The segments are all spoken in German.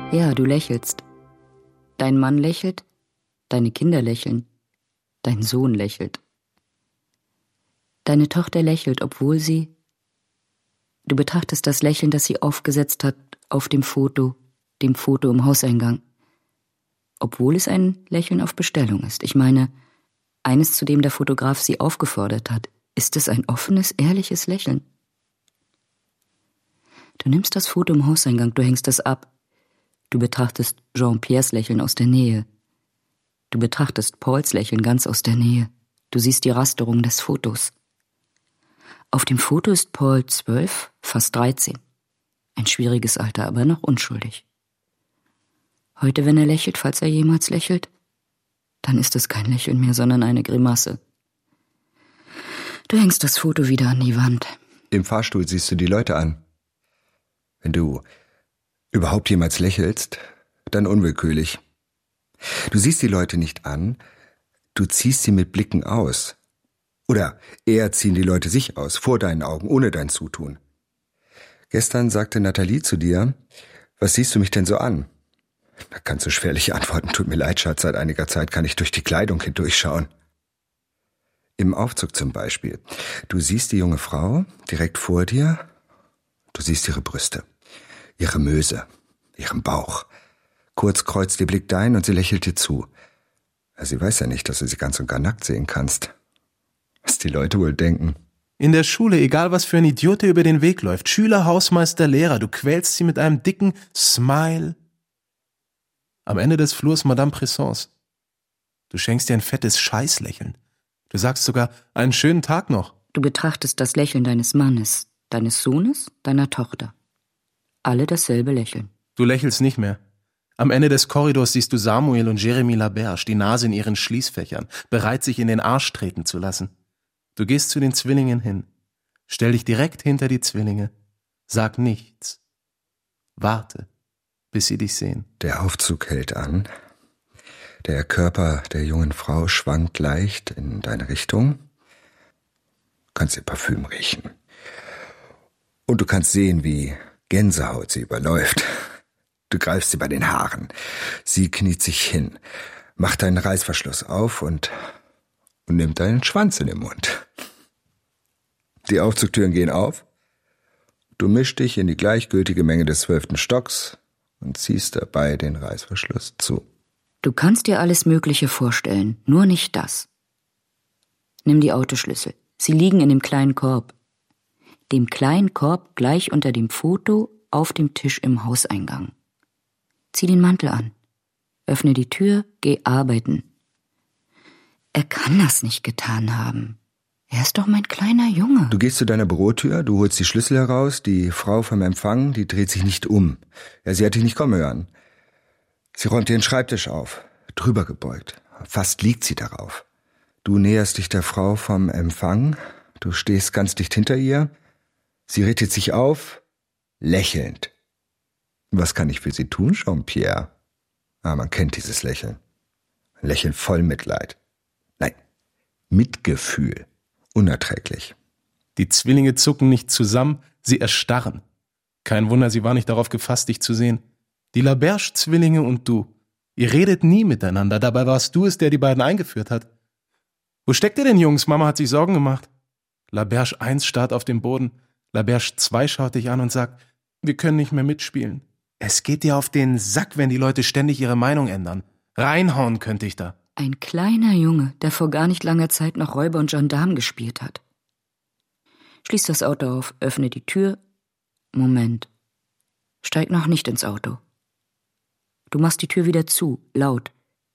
Ja, du lächelst. Dein Mann lächelt, deine Kinder lächeln, dein Sohn lächelt. Deine Tochter lächelt, obwohl sie... Du betrachtest das Lächeln, das sie aufgesetzt hat auf dem Foto im Hauseingang. Obwohl es ein Lächeln auf Bestellung ist. Ich meine, eines, zu dem der Fotograf sie aufgefordert hat. Ist es ein offenes, ehrliches Lächeln? Du nimmst das Foto im Hauseingang, du hängst es ab. Du betrachtest Jean-Pierres Lächeln aus der Nähe. Du betrachtest Pauls Lächeln ganz aus der Nähe. Du siehst die Rasterung des Fotos. Auf dem Foto ist Paul 12, fast 13. Ein schwieriges Alter, aber noch unschuldig. Heute, wenn er lächelt, falls er jemals lächelt, dann ist es kein Lächeln mehr, sondern eine Grimasse. Du hängst das Foto wieder an die Wand. Im Fahrstuhl siehst du die Leute an. Wenn du überhaupt jemals lächelst, dann unwillkürlich. Du siehst die Leute nicht an, du ziehst sie mit Blicken aus. Oder eher ziehen die Leute sich aus, vor deinen Augen, ohne dein Zutun. Gestern sagte Nathalie zu dir, was siehst du mich denn so an? Da kannst du schwerlich antworten, tut mir leid, Schatz, seit einiger Zeit kann ich durch die Kleidung hindurchschauen. Im Aufzug zum Beispiel. Du siehst die junge Frau direkt vor dir, du siehst ihre Brüste, ihre Möse, ihren Bauch. Kurz kreuzt ihr Blick dein und sie lächelt dir zu. Sie weiß ja nicht, dass du sie ganz und gar nackt sehen kannst. Was die Leute wohl denken. In der Schule, egal was für ein Idiot dir über den Weg läuft, Schüler, Hausmeister, Lehrer, du quälst sie mit einem dicken Smile. Am Ende des Flurs Madame Pressance. Du schenkst dir ein fettes Scheißlächeln. Du sagst sogar, einen schönen Tag noch. Du betrachtest das Lächeln deines Mannes, deines Sohnes, deiner Tochter. Alle dasselbe Lächeln. Du lächelst nicht mehr. Am Ende des Korridors siehst du Samuel und Jeremy Laberge, die Nase in ihren Schließfächern, bereit, sich in den Arsch treten zu lassen. Du gehst zu den Zwillingen hin. Stell dich direkt hinter die Zwillinge. Sag nichts. Warte, bis sie dich sehen. Der Aufzug hält an. Der Körper der jungen Frau schwankt leicht in deine Richtung. Du kannst ihr Parfüm riechen. Und du kannst sehen, wie Gänsehaut sie überläuft. Du greifst sie bei den Haaren. Sie kniet sich hin, macht deinen Reißverschluss auf und nimmt deinen Schwanz in den Mund. Die Aufzugtüren gehen auf. Du mischst dich in die gleichgültige Menge des 12. Stocks und ziehst dabei den Reißverschluss zu. Du kannst dir alles Mögliche vorstellen, nur nicht das. Nimm die Autoschlüssel. Sie liegen in dem kleinen Korb. Dem kleinen Korb gleich unter dem Foto auf dem Tisch im Hauseingang. Zieh den Mantel an. Öffne die Tür, geh arbeiten. Er kann das nicht getan haben. Er ist doch mein kleiner Junge. Du gehst zu deiner Bürotür, du holst die Schlüssel heraus, die Frau vom Empfang, die dreht sich nicht um. Ja, sie hat dich nicht kommen hören. Sie räumt den Schreibtisch auf, drüber gebeugt. Fast liegt sie darauf. Du näherst dich der Frau vom Empfang, du stehst ganz dicht hinter ihr. Sie richtet sich auf, lächelnd. Was kann ich für Sie tun, Jean-Pierre? Man kennt dieses Lächeln. Ein Lächeln voll Mitleid. Nein, Mitgefühl. Unerträglich. Die Zwillinge zucken nicht zusammen, sie erstarren. Kein Wunder, sie war nicht darauf gefasst, dich zu sehen. Die Laberge-Zwillinge und du. Ihr redet nie miteinander, dabei warst du es, der die beiden eingeführt hat. Wo steckt ihr denn, Jungs? Mama hat sich Sorgen gemacht. Laberge 1 starrt auf den Boden. Laberge 2 schaut dich an und sagt, wir können nicht mehr mitspielen. Es geht dir auf den Sack, wenn die Leute ständig ihre Meinung ändern. Reinhauen könnte ich da. Ein kleiner Junge, der vor gar nicht langer Zeit noch Räuber und Gendarm gespielt hat. Schließ das Auto auf, öffne die Tür. Moment. Steig noch nicht ins Auto. Du machst die Tür wieder zu, laut.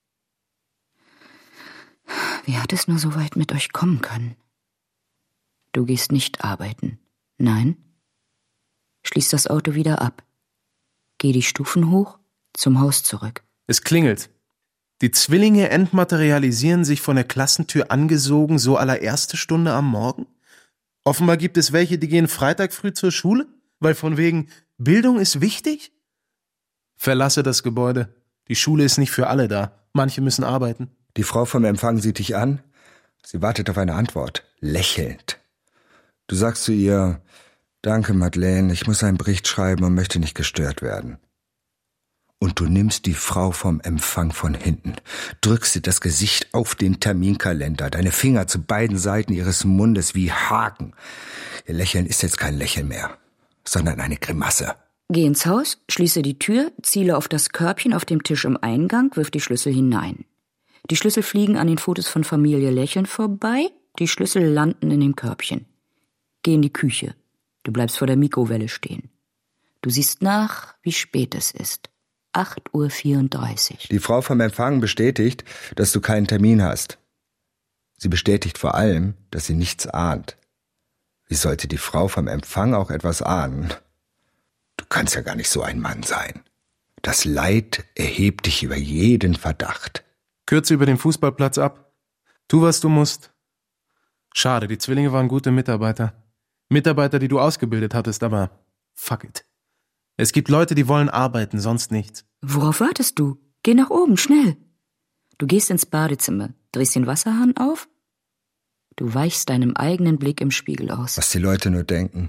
Wie hat es nur so weit mit euch kommen können? Du gehst nicht arbeiten. Nein? Schließ das Auto wieder ab. Geh die Stufen hoch, zum Haus zurück. Es klingelt. Die Zwillinge entmaterialisieren sich von der Klassentür angesogen, so allererste Stunde am Morgen. Offenbar gibt es welche, die gehen Freitag früh zur Schule, weil von wegen Bildung ist wichtig? Verlasse das Gebäude. Die Schule ist nicht für alle da. Manche müssen arbeiten. Die Frau vom Empfang sieht dich an. Sie wartet auf eine Antwort, lächelnd. Du sagst zu ihr, danke, Madeleine, ich muss einen Bericht schreiben und möchte nicht gestört werden. Und du nimmst die Frau vom Empfang von hinten, drückst ihr das Gesicht auf den Terminkalender, deine Finger zu beiden Seiten ihres Mundes wie Haken. Ihr Lächeln ist jetzt kein Lächeln mehr, sondern eine Grimasse. Geh ins Haus, schließe die Tür, ziele auf das Körbchen auf dem Tisch im Eingang, wirf die Schlüssel hinein. Die Schlüssel fliegen an den Fotos von Familie Lächeln vorbei, die Schlüssel landen in dem Körbchen. Geh in die Küche. Du bleibst vor der Mikrowelle stehen. Du siehst nach, wie spät es ist. 8:34 Uhr. Die Frau vom Empfang bestätigt, dass du keinen Termin hast. Sie bestätigt vor allem, dass sie nichts ahnt. Wie sollte die Frau vom Empfang auch etwas ahnen? Du kannst ja gar nicht so ein Mann sein. Das Leid erhebt dich über jeden Verdacht. Kürze über den Fußballplatz ab. Tu, was du musst. Schade, die Zwillinge waren gute Mitarbeiter. Mitarbeiter, die du ausgebildet hattest, aber fuck it. Es gibt Leute, die wollen arbeiten, sonst nichts. Worauf wartest du? Geh nach oben, schnell. Du gehst ins Badezimmer, drehst den Wasserhahn auf. Du weichst deinem eigenen Blick im Spiegel aus. Was die Leute nur denken.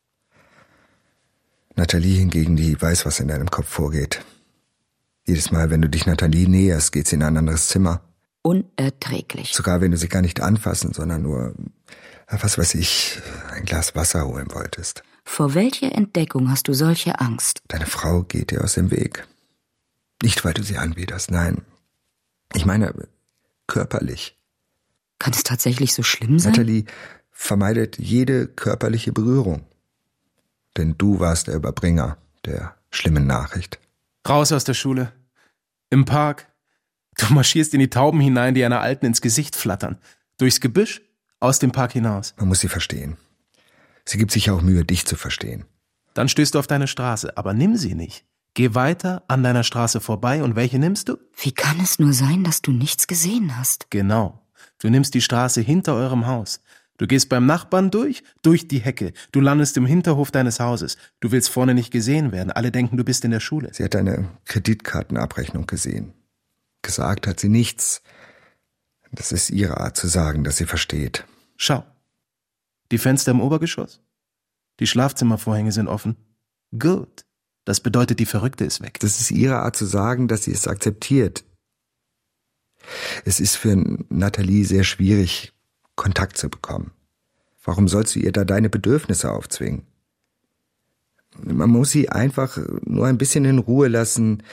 Nathalie hingegen, die weiß, was in deinem Kopf vorgeht. Jedes Mal, wenn du dich Nathalie näherst, geht sie in ein anderes Zimmer. Unerträglich. Sogar wenn du sie gar nicht anfassen, sondern nur, was weiß ich, ein Glas Wasser holen wolltest. Vor welcher Entdeckung hast du solche Angst? Deine Frau geht dir aus dem Weg. Nicht, weil du sie anwiderst, nein. Ich meine, körperlich. Kann es tatsächlich so schlimm sein? Nathalie vermeidet jede körperliche Berührung. Denn du warst der Überbringer der schlimmen Nachricht. Raus aus der Schule. Im Park. Du marschierst in die Tauben hinein, die einer Alten ins Gesicht flattern. Durchs Gebüsch, aus dem Park hinaus. Man muss sie verstehen. Sie gibt sich auch Mühe, dich zu verstehen. Dann stößt du auf deine Straße, aber nimm sie nicht. Geh weiter an deiner Straße vorbei und welche nimmst du? Wie kann es nur sein, dass du nichts gesehen hast? Genau. Du nimmst die Straße hinter eurem Haus. Du gehst beim Nachbarn durch die Hecke. Du landest im Hinterhof deines Hauses. Du willst vorne nicht gesehen werden. Alle denken, du bist in der Schule. Sie hat deine Kreditkartenabrechnung gesehen. Gesagt hat sie nichts. Das ist ihre Art zu sagen, dass sie versteht. Schau. Die Fenster im Obergeschoss? Die Schlafzimmervorhänge sind offen. Gut. Das bedeutet, die Verrückte ist weg. Das ist ihre Art zu sagen, dass sie es akzeptiert. Es ist für Nathalie sehr schwierig, Kontakt zu bekommen. Warum sollst du ihr da deine Bedürfnisse aufzwingen? Man muss sie einfach nur ein bisschen in Ruhe lassen.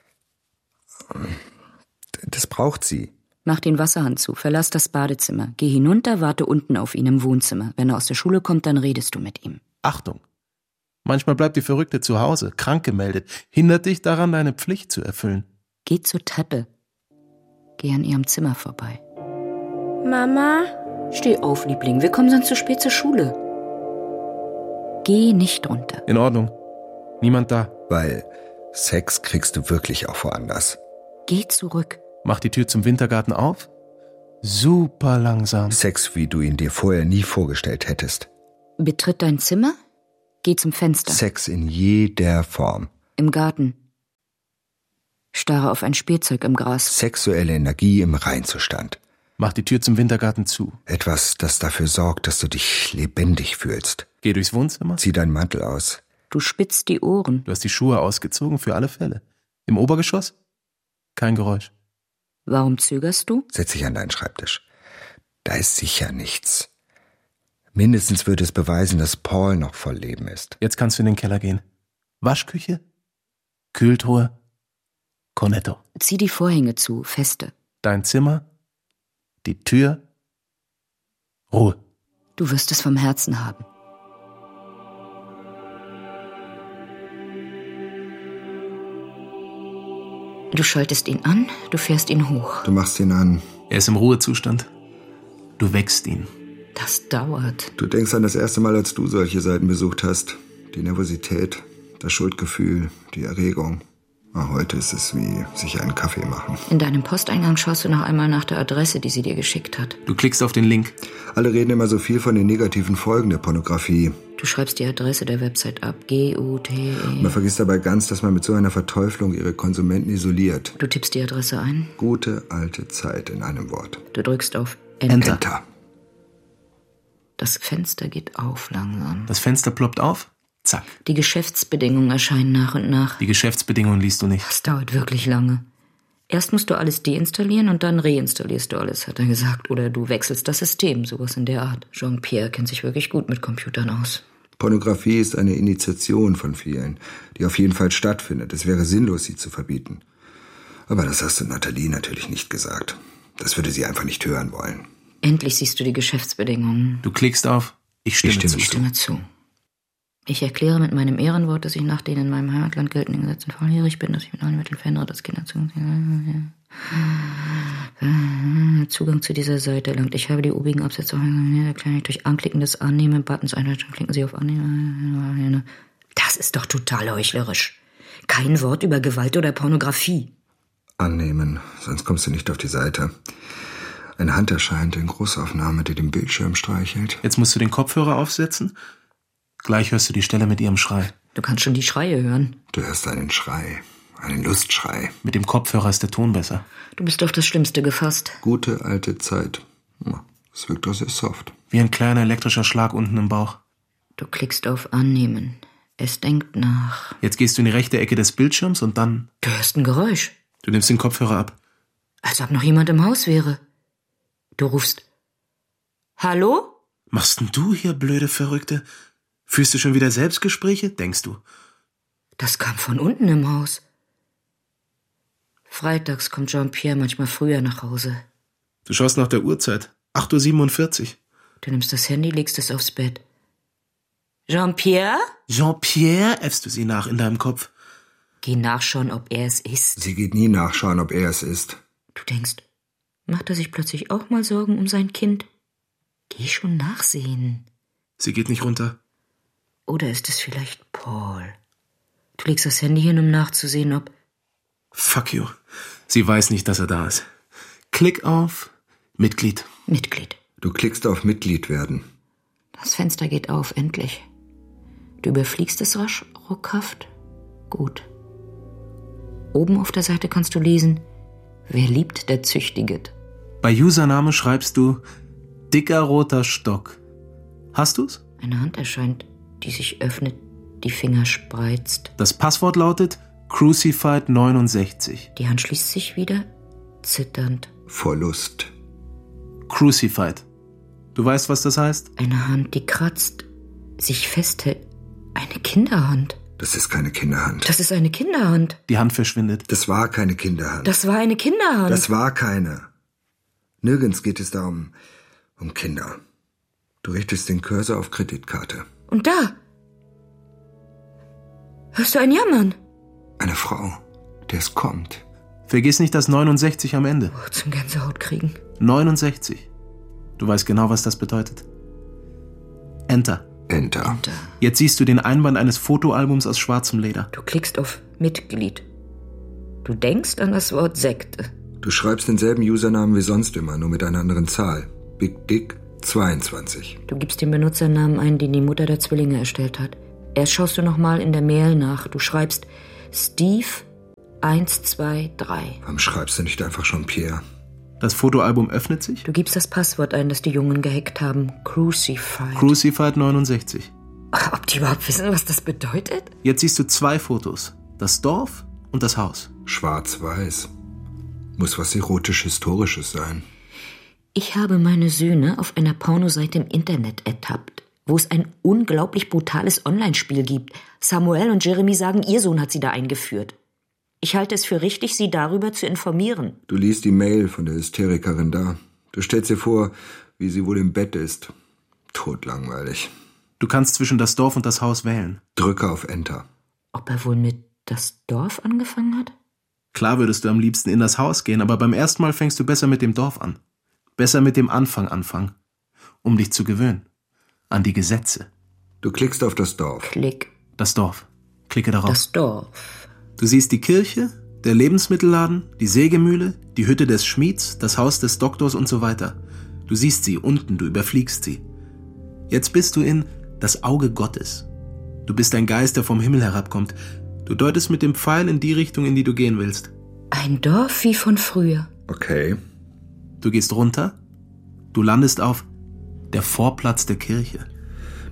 Das braucht sie. Mach den Wasserhahn zu, verlass das Badezimmer, geh hinunter, warte unten auf ihn im Wohnzimmer. Wenn er aus der Schule kommt, dann redest du mit ihm. Achtung! Manchmal bleibt die Verrückte zu Hause, krank gemeldet, hindert dich daran, deine Pflicht zu erfüllen. Geh zur Treppe. Geh an ihrem Zimmer vorbei. Mama? Steh auf, Liebling, wir kommen sonst zu spät zur Schule. Geh nicht runter. In Ordnung. Niemand da. Weil Sex kriegst du wirklich auch woanders. Geh zurück. Mach die Tür zum Wintergarten auf. Super langsam. Sex, wie du ihn dir vorher nie vorgestellt hättest. Betritt dein Zimmer. Geh zum Fenster. Sex in jeder Form. Im Garten. Starre auf ein Spielzeug im Gras. Sexuelle Energie im Reinzustand. Mach die Tür zum Wintergarten zu. Etwas, das dafür sorgt, dass du dich lebendig fühlst. Geh durchs Wohnzimmer. Zieh deinen Mantel aus. Du spitzt die Ohren. Du hast die Schuhe ausgezogen für alle Fälle. Im Obergeschoss? Kein Geräusch. Warum zögerst du? Setz dich an deinen Schreibtisch. Da ist sicher nichts. Mindestens würde es beweisen, dass Paul noch voll Leben ist. Jetzt kannst du in den Keller gehen. Waschküche? Kühltruhe? Cornetto. Zieh die Vorhänge zu, feste. Dein Zimmer? Die Tür? Ruhe. Du wirst es vom Herzen haben. Du schaltest ihn an, du fährst ihn hoch. Du machst ihn an. Er ist im Ruhezustand. Du wächst ihn. Das dauert. Du denkst an das erste Mal, als du solche Seiten besucht hast. Die Nervosität, das Schuldgefühl, die Erregung. Heute ist es wie sich einen Kaffee machen. In deinem Posteingang schaust du noch einmal nach der Adresse, die sie dir geschickt hat. Du klickst auf den Link. Alle reden immer so viel von den negativen Folgen der Pornografie. Du schreibst die Adresse der Website ab. G-U-T-E. Man vergisst dabei ganz, dass man mit so einer Verteuflung ihre Konsumenten isoliert. Du tippst die Adresse ein. Gute alte Zeit in einem Wort. Du drückst auf Enter. Das Fenster geht auf langsam. Das Fenster ploppt auf. Zack. Die Geschäftsbedingungen erscheinen nach und nach. Die Geschäftsbedingungen liest du nicht. Das dauert wirklich lange. Erst musst du alles deinstallieren und dann reinstallierst du alles, hat er gesagt. Oder du wechselst das System, sowas in der Art. Jean-Pierre kennt sich wirklich gut mit Computern aus. Pornografie ist eine Initiation von vielen, die auf jeden Fall stattfindet. Es wäre sinnlos, sie zu verbieten. Aber das hast du Nathalie natürlich nicht gesagt. Das würde sie einfach nicht hören wollen. Endlich siehst du die Geschäftsbedingungen. Du klickst auf, ich stimme zu. Ich stimme zu. Ich erkläre mit meinem Ehrenwort, dass ich nach den in meinem Heimatland geltenden Gesetzen volljährig bin, dass ich mit allen Mitteln verhindere, dass Kinder Zugang zu dieser Seite erlangt. Ich habe die obigen Absätze erkläre ich durch Anklicken des Annehmen-Buttons Einstellungen. Klicken Sie auf Annehmen. Das ist doch total heuchlerisch. Kein Wort über Gewalt oder Pornografie. Annehmen, sonst kommst du nicht auf die Seite. Eine Hand erscheint in Großaufnahme, die den Bildschirm streichelt. Jetzt musst du den Kopfhörer aufsetzen. Gleich hörst du die Stelle mit ihrem Schrei. Du kannst schon die Schreie hören. Du hörst einen Schrei, einen Lustschrei. Mit dem Kopfhörer ist der Ton besser. Du bist auf das Schlimmste gefasst. Gute alte Zeit. Es wirkt doch sehr soft. Wie ein kleiner elektrischer Schlag unten im Bauch. Du klickst auf Annehmen. Es denkt nach. Jetzt gehst du in die rechte Ecke des Bildschirms und dann... Du hörst ein Geräusch. Du nimmst den Kopfhörer ab. Als ob noch jemand im Haus wäre. Du rufst: Hallo? Machst denn du hier, blöde Verrückte? Führst du schon wieder Selbstgespräche, denkst du? Das kam von unten im Haus. Freitags kommt Jean-Pierre manchmal früher nach Hause. Du schaust nach der Uhrzeit. 8:47 Uhr. Du nimmst das Handy, legst es aufs Bett. Jean-Pierre? Jean-Pierre, äffst du sie nach in deinem Kopf. Geh nachschauen, ob er es ist. Sie geht nie nachschauen, ob er es ist. Du denkst, macht er sich plötzlich auch mal Sorgen um sein Kind? Geh schon nachsehen. Sie geht nicht runter. Oder ist es vielleicht Paul? Du legst das Handy hin, um nachzusehen, ob... Fuck you. Sie weiß nicht, dass er da ist. Klick auf Mitglied. Mitglied. Du klickst auf Mitglied werden. Das Fenster geht auf, endlich. Du überfliegst es rasch, ruckhaft. Gut. Oben auf der Seite kannst du lesen: Wer liebt, der züchtiget. Bei Username schreibst du dicker roter Stock. Hast du's? Eine Hand erscheint, die sich öffnet, die Finger spreizt. Das Passwort lautet Crucified 69. Die Hand schließt sich wieder, zitternd. Vor Lust. Crucified. Du weißt, was das heißt? Eine Hand, die kratzt, sich festhält. Eine Kinderhand. Das ist keine Kinderhand. Das ist eine Kinderhand. Die Hand verschwindet. Das war keine Kinderhand. Das war eine Kinderhand. Das war keine. Nirgends geht es da um Kinder. Du richtest den Cursor auf Kreditkarte. Und da hörst du ein Jammern. Eine Frau, der es kommt. Vergiss nicht das 69 am Ende. Oh, zum Gänsehaut kriegen. 69. Du weißt genau, was das bedeutet. Enter. Enter. Jetzt siehst du den Einband eines Fotoalbums aus schwarzem Leder. Du klickst auf Mitglied. Du denkst an das Wort Sekte. Du schreibst denselben Usernamen wie sonst immer, nur mit einer anderen Zahl. Big Dick 22. Du gibst den Benutzernamen ein, den die Mutter der Zwillinge erstellt hat. Erst schaust du nochmal in der Mail nach. Du schreibst Steve 123. Warum schreibst du nicht einfach Jean-Pierre? Das Fotoalbum öffnet sich. Du gibst das Passwort ein, das die Jungen gehackt haben. Crucified. Crucified 69. Ob die überhaupt wissen, was das bedeutet? Jetzt siehst du 2 Fotos. Das Dorf und das Haus. Schwarz-weiß. Muss was Erotisch-Historisches sein. Ich habe meine Söhne auf einer Pornoseite im Internet ertappt, wo es ein unglaublich brutales Online-Spiel gibt. Samuel und Jeremy sagen, ihr Sohn hat sie da eingeführt. Ich halte es für richtig, sie darüber zu informieren. Du liest die Mail von der Hysterikerin da. Du stellst dir vor, wie sie wohl im Bett ist. Totlangweilig. Du kannst zwischen das Dorf und das Haus wählen. Drücke auf Enter. Ob er wohl mit das Dorf angefangen hat? Klar würdest du am liebsten in das Haus gehen, aber beim ersten Mal fängst du besser mit dem Dorf an. Besser mit dem Anfang anfangen. Um dich zu gewöhnen. An die Gesetze. Du klickst auf das Dorf. Klick. Das Dorf. Klicke darauf. Das Dorf. Du siehst die Kirche, der Lebensmittelladen, die Sägemühle, die Hütte des Schmieds, das Haus des Doktors und so weiter. Du siehst sie unten, du überfliegst sie. Jetzt bist du in das Auge Gottes. Du bist ein Geist, der vom Himmel herabkommt. Du deutest mit dem Pfeil in die Richtung, in die du gehen willst. Ein Dorf wie von früher. Okay. Du gehst runter. Du landest auf der Vorplatz der Kirche.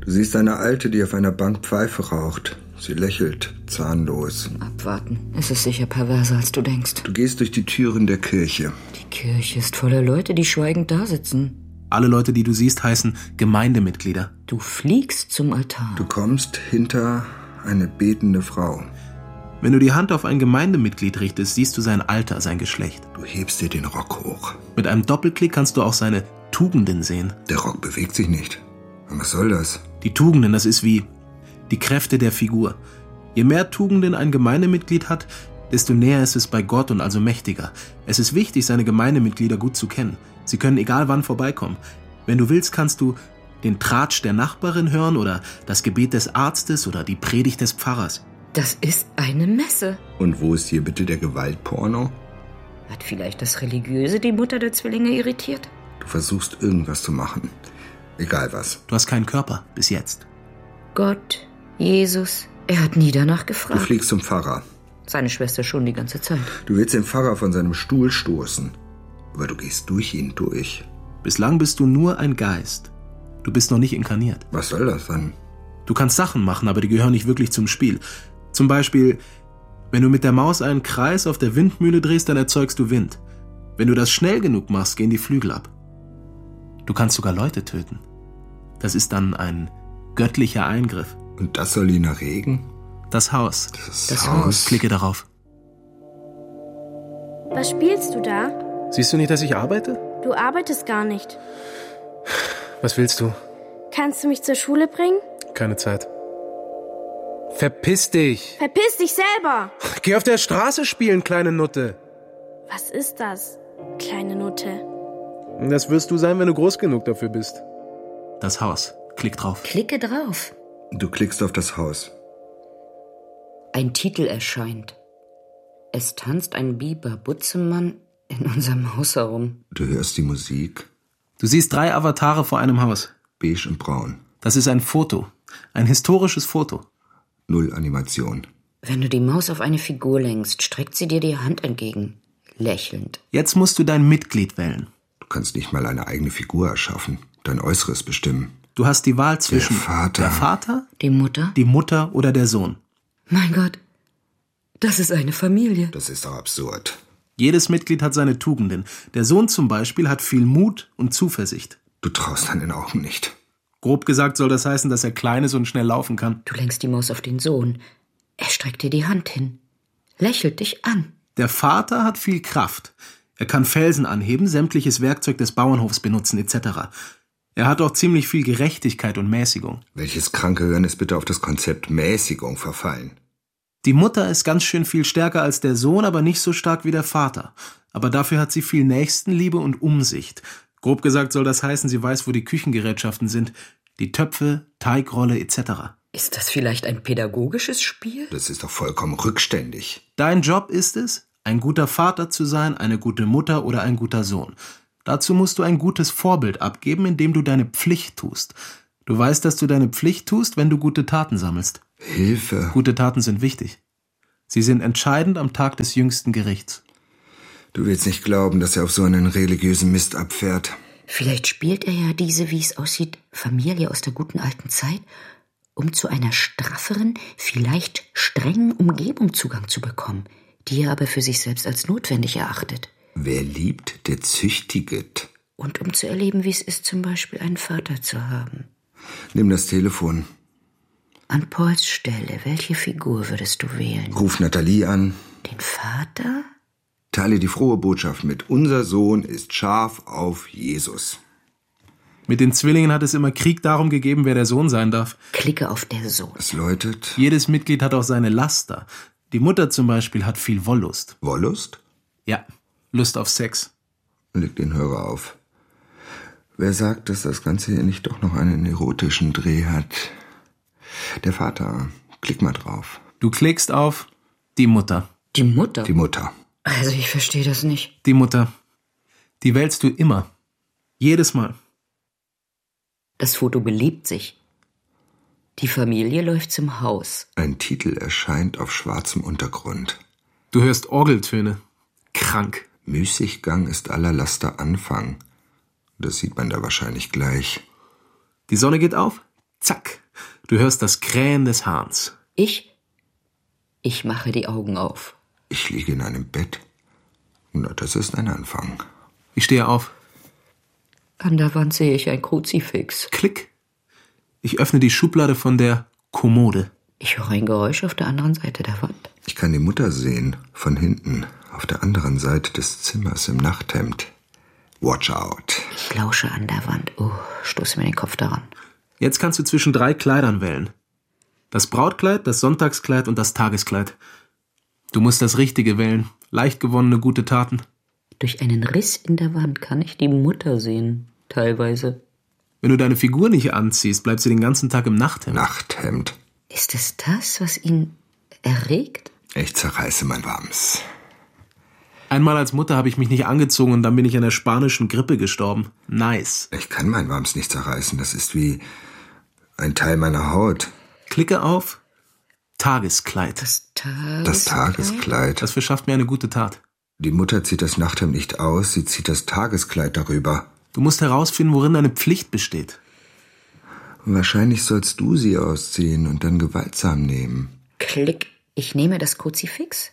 Du siehst eine Alte, die auf einer Bank Pfeife raucht. Sie lächelt, zahnlos. Abwarten. Es ist sicher perverser, als du denkst. Du gehst durch die Türen der Kirche. Die Kirche ist voller Leute, die schweigend da sitzen. Alle Leute, die du siehst, heißen Gemeindemitglieder. Du fliegst zum Altar. Du kommst hinter eine betende Frau. Wenn du die Hand auf ein Gemeindemitglied richtest, siehst du sein Alter, sein Geschlecht. Du hebst dir den Rock hoch. Mit einem Doppelklick kannst du auch seine Tugenden sehen. Der Rock bewegt sich nicht. Und was soll das? Die Tugenden, das ist wie die Kräfte der Figur. Je mehr Tugenden ein Gemeindemitglied hat, desto näher ist es bei Gott und also mächtiger. Es ist wichtig, seine Gemeindemitglieder gut zu kennen. Sie können egal wann vorbeikommen. Wenn du willst, kannst du den Tratsch der Nachbarin hören oder das Gebet des Arztes oder die Predigt des Pfarrers. Das ist eine Messe. Und wo ist hier bitte der Gewaltporno? Hat vielleicht das Religiöse die Mutter der Zwillinge irritiert? Du versuchst irgendwas zu machen. Egal was. Du hast keinen Körper, bis jetzt. Gott, Jesus, er hat nie danach Du gefragt. fliegst zum Pfarrer. Seine Schwester schon die ganze Zeit. Du willst den Pfarrer von seinem Stuhl stoßen. Aber du gehst durch ihn durch. Bislang bist du nur ein Geist. Du bist noch nicht inkarniert. Was soll das dann? Du kannst Sachen machen, aber die gehören nicht wirklich zum Spiel. Zum Beispiel, wenn du mit der Maus einen Kreis auf der Windmühle drehst, dann erzeugst du Wind. Wenn du das schnell genug machst, gehen die Flügel ab. Du kannst sogar Leute töten. Das ist dann ein göttlicher Eingriff. Und das soll ihn erregen? Das Haus. Das Haus. Klicke darauf. Was spielst du da? Siehst du nicht, dass ich arbeite? Du arbeitest gar nicht. Was willst du? Kannst du mich zur Schule bringen? Keine Zeit. Verpiss dich! Verpiss dich selber! Geh auf der Straße spielen, kleine Nutte! Was ist das, kleine Nutte? Das wirst du sein, wenn du groß genug dafür bist. Das Haus. Klick drauf. Klicke drauf. Du klickst auf das Haus. Ein Titel erscheint. Es tanzt ein Biber Butzemann in unserem Haus herum. Du hörst die Musik. Du siehst 3 Avatare vor einem Haus. Beige und braun. Das ist ein Foto. Ein historisches Foto. 0 Animation. Wenn du die Maus auf eine Figur lenkst, streckt sie dir die Hand entgegen. Lächelnd. Jetzt musst du dein Mitglied wählen. Du kannst nicht mal eine eigene Figur erschaffen. Dein Äußeres bestimmen. Du hast die Wahl zwischen Vater. der Vater, Die Mutter? die Mutter oder der Sohn. Mein Gott, das ist eine Familie. Das ist doch absurd. Jedes Mitglied hat seine Tugenden. Der Sohn zum Beispiel hat viel Mut und Zuversicht. Du traust deinen Augen nicht. Grob gesagt soll das heißen, dass er klein ist und schnell laufen kann. Du lenkst die Maus auf den Sohn. Er streckt dir die Hand hin. Lächelt dich an. Der Vater hat viel Kraft. Er kann Felsen anheben, sämtliches Werkzeug des Bauernhofs benutzen, etc. Er hat auch ziemlich viel Gerechtigkeit und Mäßigung. Welches kranke Hirn ist bitte auf das Konzept Mäßigung verfallen? Die Mutter ist ganz schön viel stärker als der Sohn, aber nicht so stark wie der Vater. Aber dafür hat sie viel Nächstenliebe und Umsicht. Grob gesagt soll das heißen, sie weiß, wo die Küchengerätschaften sind. Die Töpfe, Teigrolle etc. Ist das vielleicht ein pädagogisches Spiel? Das ist doch vollkommen rückständig. Dein Job ist es, ein guter Vater zu sein, eine gute Mutter oder ein guter Sohn. Dazu musst du ein gutes Vorbild abgeben, indem du deine Pflicht tust. Du weißt, dass du deine Pflicht tust, wenn du gute Taten sammelst. Hilfe. Gute Taten sind wichtig. Sie sind entscheidend am Tag des jüngsten Gerichts. Du willst nicht glauben, dass er auf so einen religiösen Mist abfährt. Vielleicht spielt er ja diese, wie es aussieht, Familie aus der guten alten Zeit, um zu einer strafferen, vielleicht strengen Umgebung Zugang zu bekommen, die er aber für sich selbst als notwendig erachtet. Wer liebt, der züchtiget. Und um zu erleben, wie es ist, zum Beispiel einen Vater zu haben. Nimm das Telefon. An Pauls Stelle, welche Figur würdest du wählen? Ruf Nathalie an. Den Vater? Teile die frohe Botschaft mit. Unser Sohn ist scharf auf Jesus. Mit den Zwillingen hat es immer Krieg darum gegeben, wer der Sohn sein darf. Klicke auf der Sohn. Das läutet. Jedes Mitglied hat auch seine Laster. Die Mutter zum Beispiel hat viel Wollust. Wollust? Ja, Lust auf Sex. Leg den Hörer auf. Wer sagt, dass das Ganze hier nicht doch noch einen erotischen Dreh hat? Der Vater. Klick mal drauf. Du klickst auf die Mutter. Die Mutter? Die Mutter. Also ich verstehe das nicht. Die Mutter. Die wählst du immer. Jedes Mal. Das Foto belebt sich. Die Familie läuft zum Haus. Ein Titel erscheint auf schwarzem Untergrund. Du hörst Orgeltöne. Krank. Müßiggang ist aller Laster Anfang. Das sieht man da wahrscheinlich gleich. Die Sonne geht auf. Zack. Du hörst das Krähen des Hahns. Ich mache die Augen auf. Ich liege in einem Bett. Na, das ist ein Anfang. Ich stehe auf. An der Wand sehe ich ein Kruzifix. Klick. Ich öffne die Schublade von der Kommode. Ich höre ein Geräusch auf der anderen Seite der Wand. Ich kann die Mutter sehen, von hinten, auf der anderen Seite des Zimmers im Nachthemd. Watch out. Ich lausche an der Wand. Stoße mir den Kopf daran. Jetzt kannst du zwischen 3 Kleidern wählen. Das Brautkleid, das Sonntagskleid und das Tageskleid. Du musst das Richtige wählen. Leicht gewonnene gute Taten. Durch einen Riss in der Wand kann ich die Mutter sehen, teilweise. Wenn du deine Figur nicht anziehst, bleibst du den ganzen Tag im Nachthemd. Nachthemd. Ist es das, was ihn erregt? Ich zerreiße mein Wams. Einmal als Mutter habe ich mich nicht angezogen und dann bin ich an der spanischen Grippe gestorben. Nice. Ich kann mein Wams nicht zerreißen. Das ist wie ein Teil meiner Haut. Klicke auf Tageskleid. Das Tageskleid. Das verschafft mir eine gute Tat. Die Mutter zieht das Nachthemd nicht aus, sie zieht das Tageskleid darüber. Du musst herausfinden, worin deine Pflicht besteht. Wahrscheinlich sollst du sie ausziehen und dann gewaltsam nehmen. Klick. Ich nehme das Kruzifix?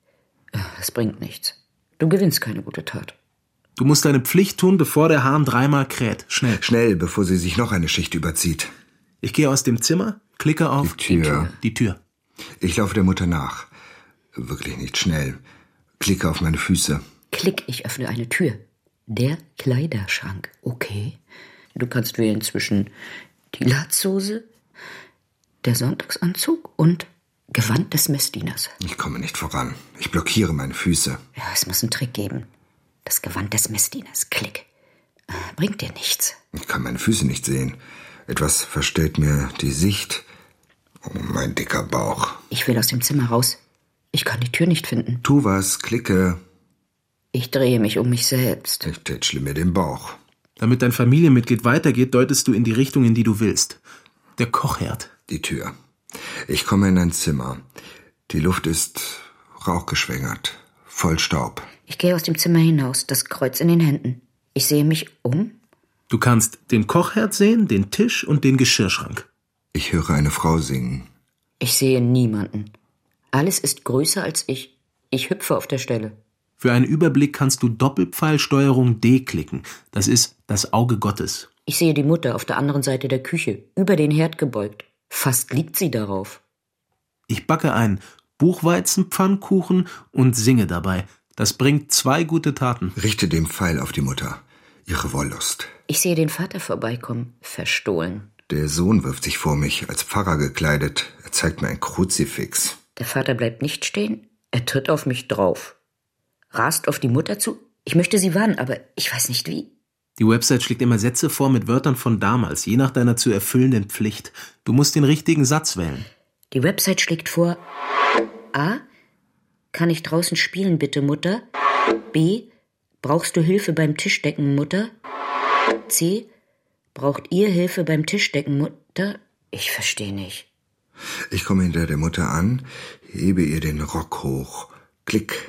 Das bringt nichts. Du gewinnst keine gute Tat. Du musst deine Pflicht tun, bevor der Hahn 3-mal kräht. Schnell. Schnell, bevor sie sich noch eine Schicht überzieht. Ich gehe aus dem Zimmer, klicke auf Die Tür. Ich laufe der Mutter nach. Wirklich nicht schnell. Klicke auf meine Füße. Klick, ich öffne eine Tür. Der Kleiderschrank. Okay. Du kannst wählen zwischen die Latzhose, der Sonntagsanzug und Gewand des Messdieners. Ich komme nicht voran. Ich blockiere meine Füße. Ja, es muss einen Trick geben. Das Gewand des Messdieners. Klick. Bringt dir nichts. Ich kann meine Füße nicht sehen. Etwas verstellt mir die Sicht. Oh, mein dicker Bauch. Ich will aus dem Zimmer raus. Ich kann die Tür nicht finden. Tu was, klicke. Ich drehe mich um mich selbst. Ich tätschle mir den Bauch. Damit dein Familienmitglied weitergeht, deutest du in die Richtung, in die du willst. Der Kochherd. Die Tür. Ich komme in ein Zimmer. Die Luft ist rauchgeschwängert, voll Staub. Ich gehe aus dem Zimmer hinaus, das Kreuz in den Händen. Ich sehe mich um. Du kannst den Kochherd sehen, den Tisch und den Geschirrschrank. Ich höre eine Frau singen. Ich sehe niemanden. Alles ist größer als ich. Ich hüpfe auf der Stelle. Für einen Überblick kannst du Doppelpfeilsteuerung D klicken. Das ist das Auge Gottes. Ich sehe die Mutter auf der anderen Seite der Küche, über den Herd gebeugt. Fast liegt sie darauf. Ich backe einen Buchweizenpfannkuchen und singe dabei. Das bringt 2 gute Taten. Richte den Pfeil auf die Mutter. Ihre Wollust. Ich sehe den Vater vorbeikommen, verstohlen. Der Sohn wirft sich vor mich, als Pfarrer gekleidet. Er zeigt mir ein Kruzifix. Der Vater bleibt nicht stehen. Er tritt auf mich drauf. Rast auf die Mutter zu. Ich möchte sie warnen, aber ich weiß nicht wie. Die Website schlägt immer Sätze vor mit Wörtern von damals, je nach deiner zu erfüllenden Pflicht. Du musst den richtigen Satz wählen. Die Website schlägt vor: A. Kann ich draußen spielen, bitte, Mutter? B. Brauchst du Hilfe beim Tischdecken, Mutter? C. Braucht ihr Hilfe beim Tischdecken, Mutter? Ich verstehe nicht. Ich komme hinter der Mutter an, hebe ihr den Rock hoch. Klick.